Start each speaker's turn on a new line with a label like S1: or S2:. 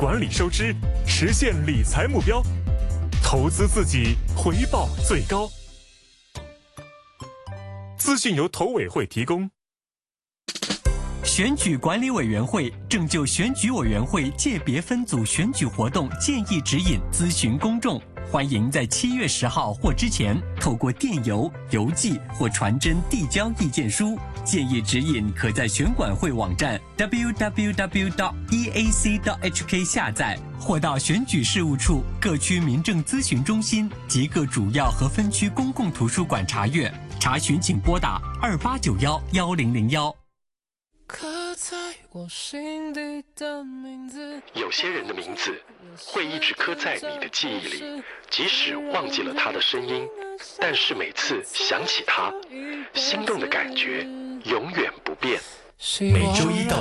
S1: 管理收支，实现理财目标，投资自己，回报最高。资讯由投委会提供。
S2: 选举管理委员会正就选举委员会界别分组选举活动建议指引咨询公众，欢迎在7月10号或之前透过电邮、邮寄或传真递交意见书。建议指引可在选管会网站 www.eac.hk 下载，或到选举事务处、各区民政咨询中心及各主要和分区公共图书馆查阅。查询请拨打28911001。
S3: 刻在我心底的名字，
S4: 有些人的名字会一直刻在你的记忆里，即使忘记了他的声音，但是每次想起他，心动的感觉永远不变。
S5: 每周一到